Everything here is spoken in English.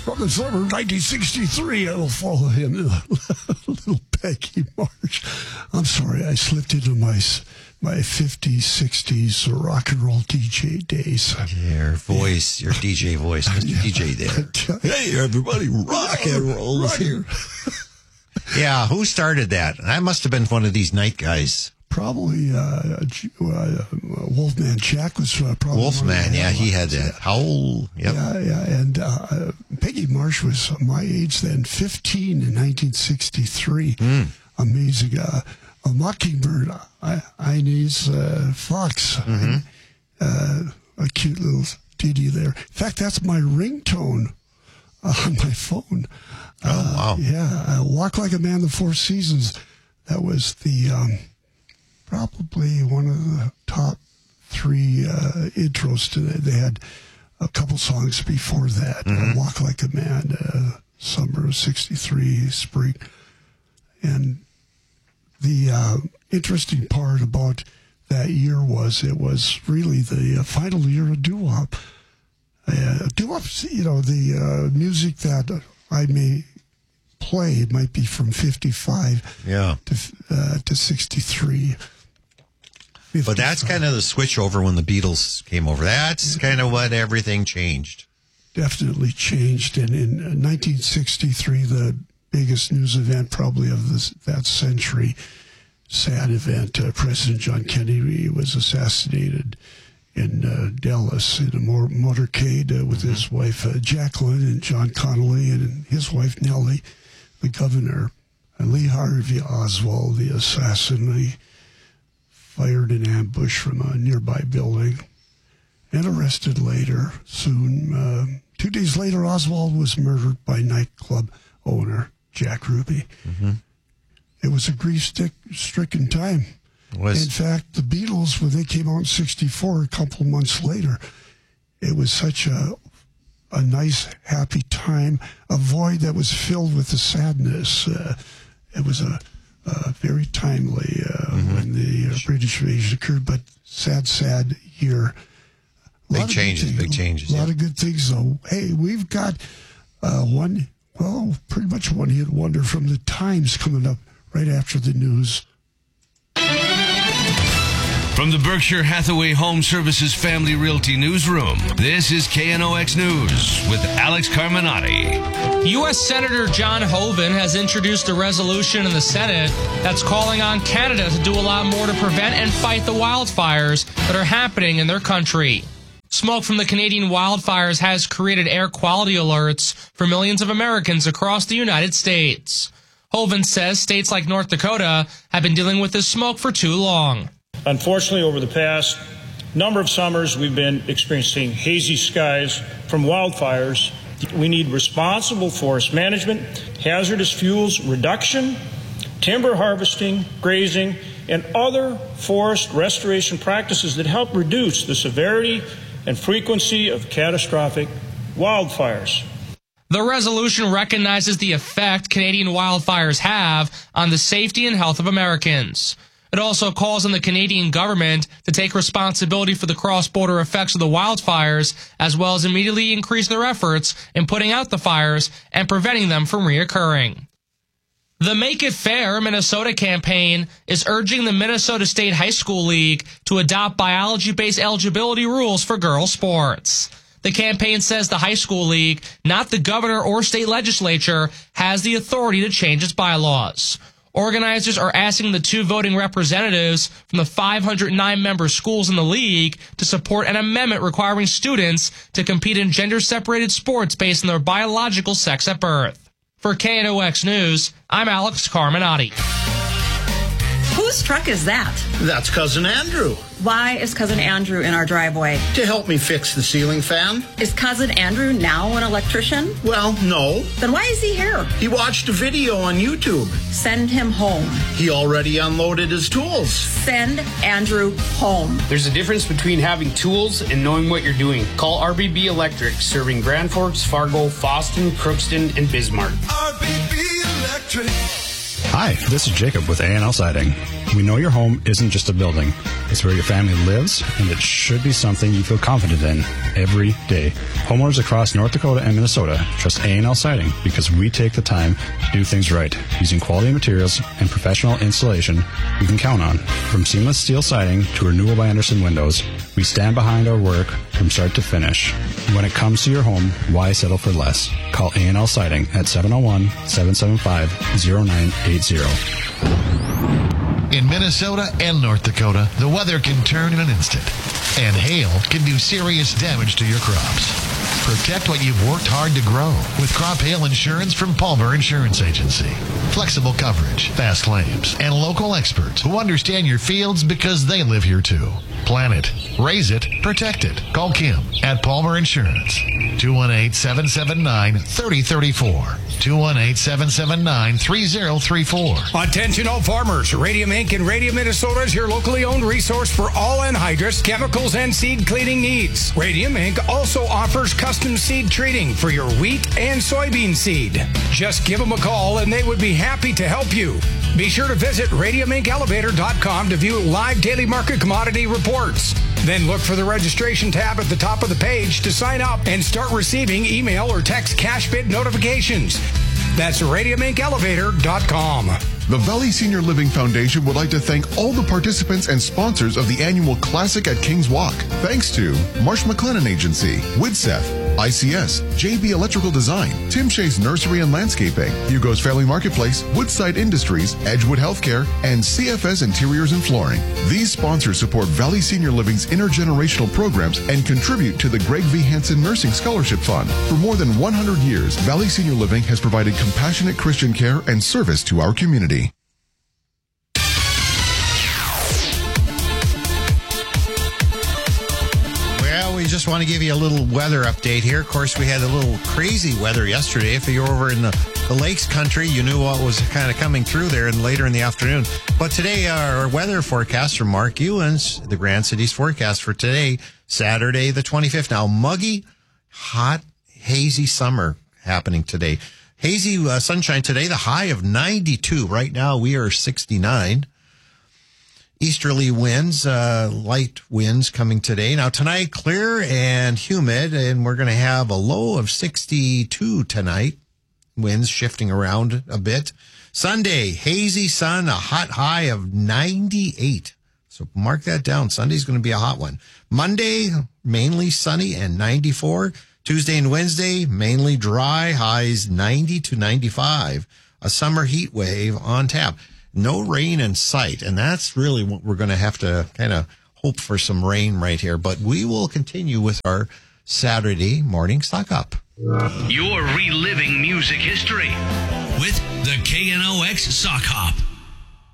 From the summer of 1963, I will follow him. Little Peggy Marsh. I'm sorry, I slipped into my 50s, 60s rock and roll DJ days. Your voice, your DJ voice, Mr. DJ there. Hey, everybody, rock and roll right here. Yeah, who started that? That must have been one of these night guys. Probably Wolfman Jack was probably Wolfman, yeah, he had that howl. Yep. Yeah, and Peggy Marsh was my age then, 15 in 1963. Amazing. A Mockingbird, Inez Fox, a cute little ditty there. In fact, that's my ringtone on my phone. Wow. Yeah, Walk Like a Man, the Four Seasons. That was the probably one of the top 3 intros to that. They had a couple songs before that. Walk Like a Man, summer of 63, spring. And the interesting part about that year was it was really the final year of doo-wop. Doo-wop's, the music that I may play might be from 55 to 63. But that's kind of the switch over when the Beatles came over. That's kind of what everything changed. Definitely changed. And in 1963, the biggest news event probably of that century, sad event, President John Kennedy was assassinated in Dallas in a motorcade with his wife Jacqueline and John Connolly and his wife Nellie, the governor. And Lee Harvey Oswald, the assassin, he fired an ambush from a nearby building and arrested later. Soon, 2 days later, Oswald was murdered by nightclub owner Jack Ruby. It was a grief-stricken time. In fact, the Beatles, when they came out in 64, a couple of months later, it was such a nice, happy time, a void that was filled with the sadness. It was a very timely when the British invasion occurred, but sad year. Big changes. A lot of good things, though. Hey, we've got pretty much one hit wonder from the Times coming up right after the news. From the Berkshire Hathaway Home Services Family Realty Newsroom, this is KNOX News with Alex Carminati. U.S. Senator John Hoeven has introduced a resolution in the Senate that's calling on Canada to do a lot more to prevent and fight the wildfires that are happening in their country. Smoke from the Canadian wildfires has created air quality alerts for millions of Americans across the United States. Hoeven says states like North Dakota have been dealing with this smoke for too long. Unfortunately, over the past number of summers, we've been experiencing hazy skies from wildfires. We need responsible forest management, hazardous fuels reduction, timber harvesting, grazing, and other forest restoration practices that help reduce the severity and frequency of catastrophic wildfires. The resolution recognizes the effect Canadian wildfires have on the safety and health of Americans. It also calls on the Canadian government to take responsibility for the cross-border effects of the wildfires, as well as immediately increase their efforts in putting out the fires and preventing them from reoccurring. The Make It Fair Minnesota campaign is urging the Minnesota State High School League to adopt biology-based eligibility rules for girls' sports. The campaign says the high school league, not the governor or state legislature, has the authority to change its bylaws. Organizers are asking the 2 voting representatives from the 509-member schools in the league to support an amendment requiring students to compete in gender-separated sports based on their biological sex at birth. For KNOX News, I'm Alex Carminati. Whose truck is that? That's Cousin Andrew. Why is Cousin Andrew in our driveway? To help me fix the ceiling fan. Is Cousin Andrew now an electrician? Well, no. Then why is he here? He watched a video on YouTube. Send him home. He already unloaded his tools. Send Andrew home. There's a difference between having tools and knowing what you're doing. Call RBB Electric, serving Grand Forks, Fargo, Fosston, Crookston, and Bismarck. RBB Electric. Hi, this is Jacob with A&L Siding. We know your home isn't just a building. It's where your family lives, and it should be something you feel confident in every day. Homeowners across North Dakota and Minnesota trust A&L Siding because we take the time to do things right, using quality materials and professional installation you can count on. From seamless steel siding to Renewal by Andersen windows, we stand behind our work from start to finish. When it comes to your home, why settle for less? Call A&L Siding at 701-775-0980. In Minnesota and North Dakota, the weather can turn in an instant, and hail can do serious damage to your crops. Protect what you've worked hard to grow with crop hail insurance from Palmer Insurance Agency. Flexible coverage, fast claims, and local experts who understand your fields because they live here too. Plan it, raise it, protect it. Call Kim at Palmer Insurance. 218-779-3034. 218-779-3034. Attention all farmers. Radium Inc. in Radium, Minnesota is your locally owned resource for all anhydrous, chemicals, and seed cleaning needs. Radium Inc. also offers custom seed treating for your wheat and soybean seed. Just give them a call and they would be happy to help you. Be sure to visit radiumincelevator.com to view live daily market commodity reports. Then look for the registration tab at the top of the page to sign up and start receiving email or text cash bid notifications. That's radiumincelevator.com. The Valley Senior Living Foundation would like to thank all the participants and sponsors of the annual Classic at Kings Walk. Thanks to Marsh McLennan Agency, Widseth, ICS, JB Electrical Design, Tim Shea's Nursery and Landscaping, Hugo's Family Marketplace, Woodside Industries, Edgewood Healthcare, and CFS Interiors and Flooring. These sponsors support Valley Senior Living's intergenerational programs and contribute to the Greg V. Hansen Nursing Scholarship Fund. For more than 100 years, Valley Senior Living has provided compassionate Christian care and service to our community. We just want to give you a little weather update here. Of course, we had a little crazy weather yesterday. If you were over in the Lakes country, you knew what was kind of coming through there and later in the afternoon. But today, our weather forecast from Mark Ewens, the Grand Cities forecast for today, Saturday the 25th. Now, muggy, hot, hazy summer happening today. Hazy sunshine today, the high of 92. Right now, we are 69. Easterly winds, light winds coming today. Now tonight, clear and humid, and we're going to have a low of 62 tonight. Winds shifting around a bit. Sunday, hazy sun, a hot high of 98. So mark that down. Sunday's going to be a hot one. Monday, mainly sunny and 94. Tuesday and Wednesday, mainly dry, highs 90 to 95. A summer heat wave on tap. No rain in sight, and that's really what we're going to have to kind of hope for, some rain right here. But we will continue with our Saturday morning stock up. You're reliving music history with the KNOX Sock Hop.